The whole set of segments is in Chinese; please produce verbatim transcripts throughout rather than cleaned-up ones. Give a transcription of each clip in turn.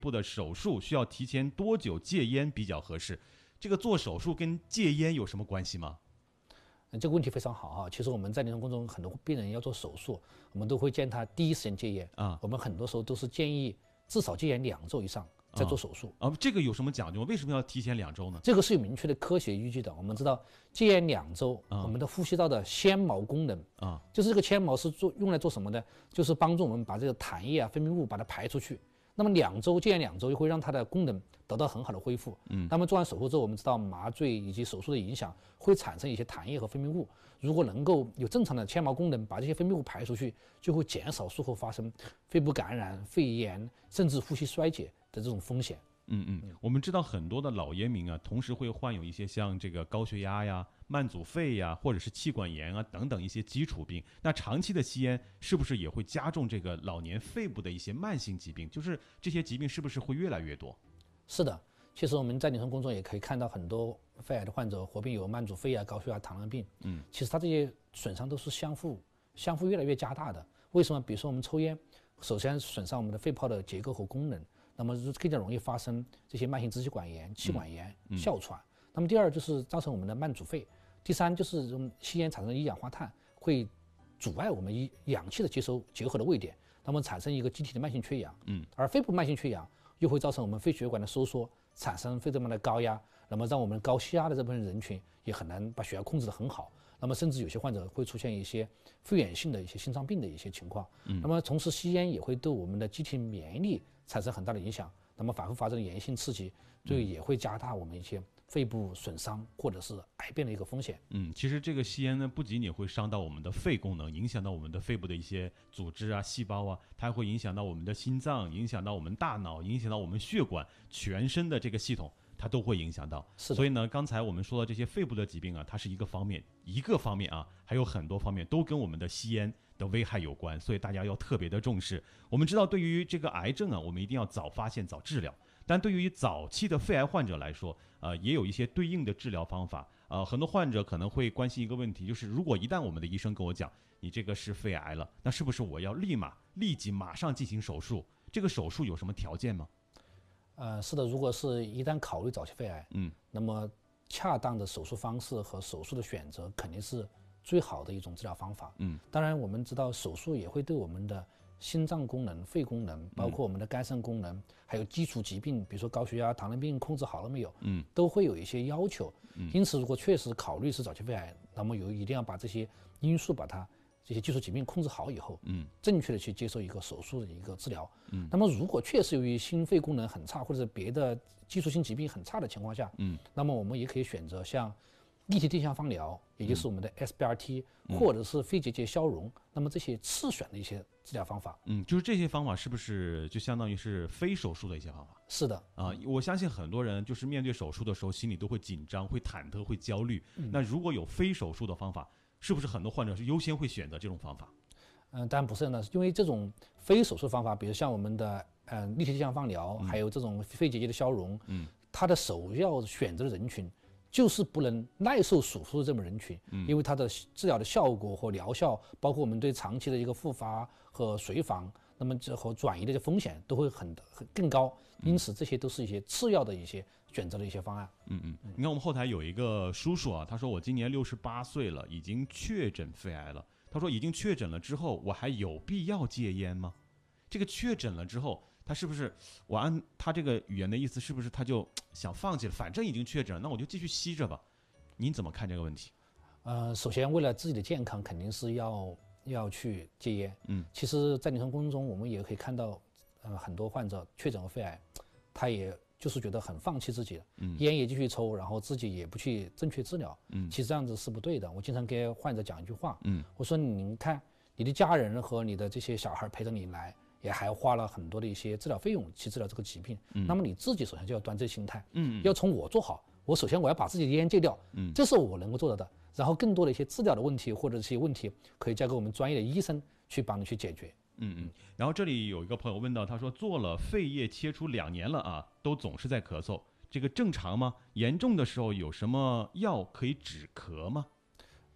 部的手术需要提前多久戒烟比较合适？这个做手术跟戒烟有什么关系吗？ 这个问题非常好啊！其实我们在临床工中，很多病人要做手术，我们都会建议他第一时间戒烟啊。我们很多时候都是建议至少戒烟两周以上再做手术啊。啊，这个有什么讲究？为什么要提前两周呢？ 这个是有明确的科学依据的。我们知道戒烟两周，啊、我们的呼吸道的纤毛功能啊，就是这个纤毛是做用来做什么呢？就是帮助我们把这个痰液啊、分泌物把它排出去。那么两周戒烟两周就会让它的功能得到很好的恢复。嗯，那么做完手术之后，我们知道麻醉以及手术的影响会产生一些痰液和分泌物。如果能够有正常的纤毛功能，把这些分泌物排出去，就会减少术后发生肺部感染、肺炎甚至呼吸衰竭的这种风险。 嗯嗯，我们知道很多的老烟民啊，同时会患有一些像这个高血压呀、慢阻肺呀，或者是气管炎啊等等一些基础病。那长期的吸烟是不是也会加重这个老年肺部的一些慢性疾病？就是这些疾病是不是会越来越多？ 是的，其实我们在临床工作也可以看到很多肺癌的患者合并有慢阻肺啊、高血压、糖尿病。嗯，其实它这些损伤都是相互相互越来越加大的。为什么？比如说我们抽烟，首先损伤我们的肺泡的结构和功能。那么更加容易发生这些慢性支气管炎、气管炎、嗯、哮喘。那么第二就是造成我们的慢阻肺，第三就是吸烟产生的一氧化碳会阻碍我们一氧气的接收结合的位点，那么产生一个机体的慢性缺氧。嗯，而肺部慢性缺氧又会造成我们肺血管的收缩，产生肺动脉的高压，那么让我们高血压的这部分人群也很难把血压控制得很好。那么甚至有些患者会出现一些肺炎性的一些心脏病的一些情况。嗯，那么同时吸烟也会对我们的机体免疫力产生很大的影响。那么反复发生的炎性刺激，对也会加大我们一些肺部损伤或者是癌变的一个风险。 嗯，其实这个吸烟呢，不仅仅会伤到我们的肺功能，影响到我们的肺部的一些组织啊、细胞啊，它还会影响到我们的心脏，影响到我们大脑，影响到我们血管，全身的这个系统。它都会影响到，所以呢，刚才我们说的这些肺部的疾病啊，它是一个方面，一个方面啊，还有很多方面都跟我们的吸烟的危害有关，所以大家要特别的重视。我们知道，对于这个癌症啊，我们一定要早发现、早治疗。但对于早期的肺癌患者来说，呃，也有一些对应的治疗方法。呃，很多患者可能会关心一个问题，就是如果一旦我们的医生跟我讲，你这个是肺癌了，那是不是我要立马、立即、马上进行手术？这个手术有什么条件吗？ 呃，是的，如果是一旦考虑早期肺癌，嗯，那么恰当的手术方式和手术的选择肯定是最好的一种治疗方法。嗯，当然我们知道手术也会对我们的心脏功能、肺功能，包括我们的肝肾功能，嗯、还有基础疾病，比如说高血压、糖尿病控制好了没有，嗯，都会有一些要求。嗯，因此如果确实考虑是早期肺癌，那么有一定要把这些因素把它。这些基础疾病控制好以后，嗯，正确的去接受一个手术的一个治疗，嗯，那么如果确实由于心肺功能很差或者是别的基础性疾病很差的情况下，嗯，那么我们也可以选择像立体定向放疗，也就是我们的 S B R T，嗯，或者是肺结节消融，那么这些次选的一些治疗方法， 嗯，就是这些方法是不是就相当于是非手术的一些方法？ 是的， 啊，我相信很多人就是面对手术的时候，心里都会紧张、会忐忑、会焦虑。嗯，那如果有非手术的方法，是不是很多患者是优先会选择这种方法？ 嗯，当然不是的，因为这种非手术方法，比如像我们的呃立体定向放疗，嗯，还有这种肺结节的消融，嗯，它的首要选择的人群就是不能耐受手术的这种人群，嗯，因为它的治疗的效果和疗效，包括我们对长期的一个复发和随访，那么这和转移的风险都会很很更高，因此这些都是一些次要的一些选择的一些方案。 嗯嗯，你看我们后台有一个叔叔啊，他说我今年六十八岁了，已经确诊肺癌了。他说已经确诊了之后，我还有必要戒烟吗？这个确诊了之后，他是不是我按他这个语言的意思，是不是他就想放弃了？反正已经确诊了，那我就继续吸着吧。您怎么看这个问题？ 呃，首先为了自己的健康，肯定是要要去戒烟。嗯，其实，在临床工作中，我们也可以看到，呃，很多患者确诊了肺癌，他也就是觉得很放弃自己了，嗯，烟也继续抽，然后自己也不去正确治疗，嗯，其实这样子是不对的。我经常给患者讲一句话，嗯，我说你看你的家人和你的这些小孩陪着你来，也还花了很多的一些治疗费用去治疗这个疾病，嗯，那么你自己首先就要端正心态，嗯，要从我做好。我首先我要把自己的烟戒掉，嗯，这是我能够做到的。然后更多的一些治疗的问题或者这些问题，可以交给我们专业的医生去帮你去解决。 嗯嗯。然后这里有一个朋友问到，他说做了肺叶切除两年了啊，都总是在咳嗽，这个正常吗？严重的时候有什么药可以止咳吗？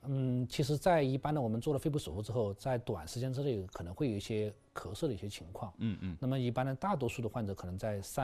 嗯，其实，在一般的我们做了肺部手术之后，在短时间之内可能会有一些咳嗽的一些情况。 嗯嗯。 那么一般的大多数的患者可能在三